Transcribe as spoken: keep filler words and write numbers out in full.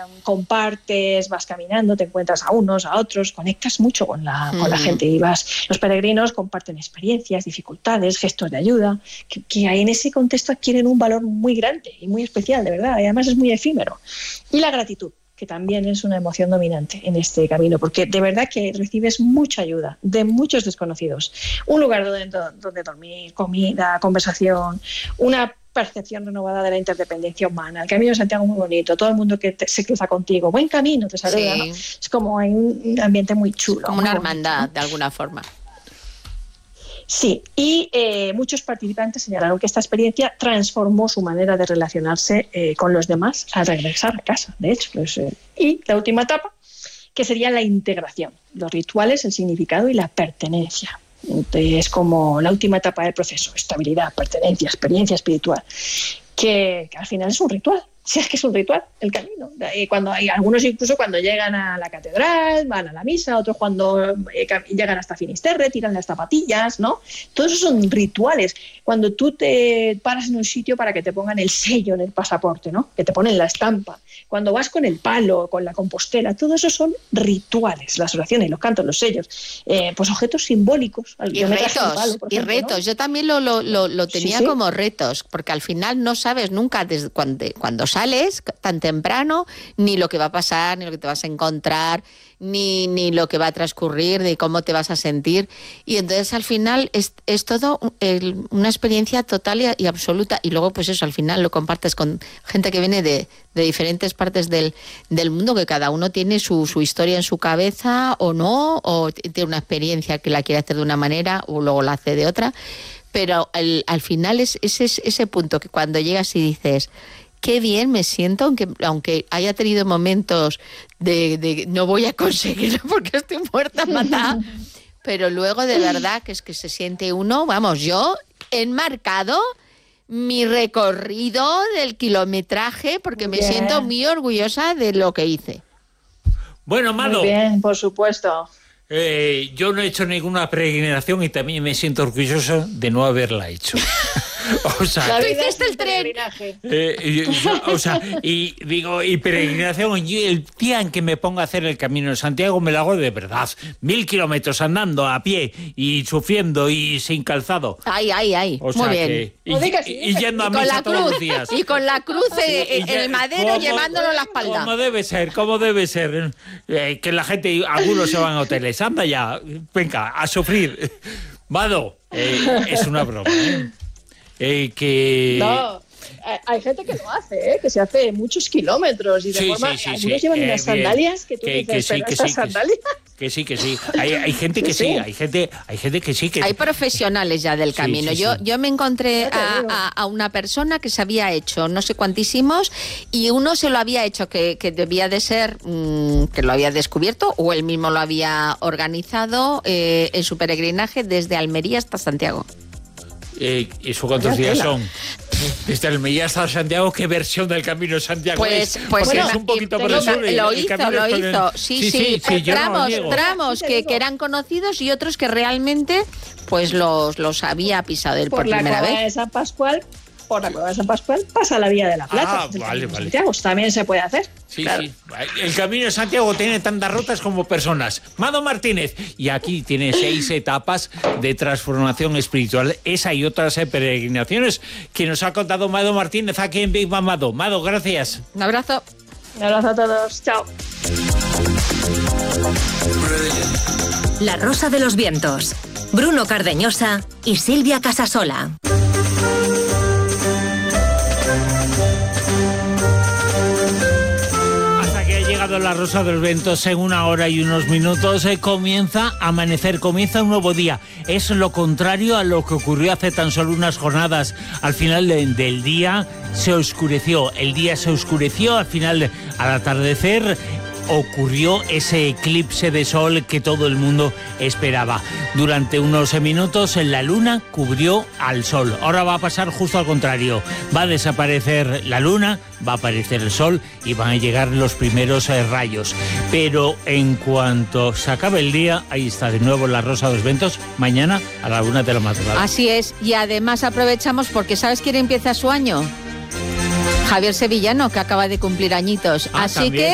compartes, vas caminando, te encuentras a unos, a otros, conectas mucho con la, mm. con la gente y vas. Los peregrinos comparten experiencias, dificultades, gestos de ayuda, que, que en ese contexto adquieren un valor muy grande y muy especial, de verdad, y además es muy efímero. Y la gratitud, que también es una emoción dominante en este camino, porque de verdad que recibes mucha ayuda de muchos desconocidos. Un lugar donde, donde dormir, comida, conversación, una percepción renovada de la interdependencia humana. El Camino de Santiago es muy bonito, todo el mundo que te, se cruza contigo, buen camino, te saluda, sí. ¿no? Es como hay un ambiente muy chulo. Como una hermandad, bonito, ¿no? De alguna forma. Sí, y eh, muchos participantes señalaron que esta experiencia transformó su manera de relacionarse eh, con los demás al regresar a casa, de hecho. Pues, eh, y la última etapa, que sería la integración, los rituales, el significado y la pertenencia. Entonces, es como la última etapa del proceso, estabilidad, pertenencia, experiencia espiritual, que, que al final es un ritual. Si es que es un ritual, el camino. Y cuando hay algunos incluso cuando llegan a la catedral, van a la misa, otros cuando eh, llegan hasta Finisterre, tiran las zapatillas, ¿no? Todos esos son rituales. Cuando tú te paras en un sitio para que te pongan el sello en el pasaporte, ¿no? Que te ponen la estampa. Cuando vas con el palo, con la compostela, todo eso son rituales. Las oraciones, los cantos, los sellos. Eh, pues objetos simbólicos. Y retos, palo, y ejemplo, retos. ¿no? Yo también lo, lo, lo, lo tenía sí, sí. como retos, porque al final no sabes nunca desde cuando, cuando sales tan temprano, ni lo que va a pasar, ni lo que te vas a encontrar, ni, ni lo que va a transcurrir, ni cómo te vas a sentir. Y entonces al final es, es todo el, una experiencia total y, y absoluta. Y luego pues eso, al final lo compartes con gente que viene de, de diferentes partes del, del mundo, que cada uno tiene su, su historia en su cabeza o no, o tiene una experiencia que la quiere hacer de una manera o luego la hace de otra. Pero el, al final es ese, ese punto que cuando llegas y dices... Qué bien me siento, aunque, aunque haya tenido momentos de, de no voy a conseguirlo porque estoy muerta, matada, pero luego de verdad que es que se siente uno, vamos, yo he enmarcado mi recorrido del kilometraje porque me bien. siento muy orgullosa de lo que hice. Bueno, Mado. Muy bien, por supuesto. Eh, yo no he hecho ninguna peregrinación y también me siento orgulloso de no haberla hecho. O sea, tú hiciste el tren. Eh, yo, o sea, y digo, y peregrinación, y el día en que me ponga a hacer el Camino de Santiago me lo hago de verdad. Mil kilómetros andando a pie y sufriendo y sin calzado. Ay, ay, ay. O sea muy bien. Que, y, y, y yendo a misa todos los días. Y con la cruz en el madero como, llevándolo a la espalda. Como debe ser, como debe ser. Eh, que la gente, algunos se van a hoteles. Anda ya, venga, a sufrir. Mado, eh, es una broma, ¿eh? Eh, que... No, hay gente que lo hace, ¿eh? Que se hace muchos kilómetros y de sí, forma... Sí, sí, algunos sí. llevan Eh, unas sandalias que tú que, dices, que sí, pero que estas sí, sandalias... Que sí, que sí. Hay, hay gente que sí, sí, hay gente, hay gente que sí. Que... Hay profesionales ya del camino. Sí, sí, yo, sí. yo me encontré a, a, a una persona que se había hecho no sé cuantísimos y uno se lo había hecho que, que debía de ser, mmm, que lo había descubierto o él mismo lo había organizado eh, en su peregrinaje desde Almería hasta Santiago. Eh, ¿Y eso cuántos días tela. son? Desde Almería hasta Santiago, ¿qué versión del Camino de Santiago pues, es? pues bueno, es un poquito por el sur. Lo hizo, lo hizo. El... Sí, sí, sí, sí tramos, no tramos que, que eran conocidos y otros que realmente pues los, los había pisado él por, por primera vez. Por la de San Pascual, por la Cueva de San Pascual, pasa la Vía de la Plata. Ah, vale, vale. Santiago también se puede hacer. Sí, claro. sí. El Camino de Santiago tiene tantas rutas como personas. Mado Martínez. Y aquí tiene seis etapas de transformación espiritual. Esa y otras peregrinaciones que nos ha contado Mado Martínez aquí en Big Bang Mado. Mado, gracias. Un abrazo. Un abrazo a todos. Chao. La Rosa de los Vientos. Bruno Cardeñosa y Silvia Casasola. La Rosa de los Vientos en una hora y unos minutos eh, comienza a amanecer, comienza un nuevo día. Es lo contrario a lo que ocurrió hace tan solo unas jornadas. Al final de, del día se oscureció, el día se oscureció, al final, al atardecer, ocurrió ese eclipse de sol que todo el mundo esperaba. Durante unos minutos la luna cubrió al sol. Ahora va a pasar justo al contrario. Va a desaparecer la luna, va a aparecer el sol y van a llegar los primeros eh, rayos. Pero en cuanto se acabe el día, ahí está de nuevo la Rosa de los Vientos, mañana a la una de la madrugada. Así es, y además aprovechamos porque ¿sabes quién empieza su año? Javier Sevillano, que acaba de cumplir añitos. Ah, Así también. que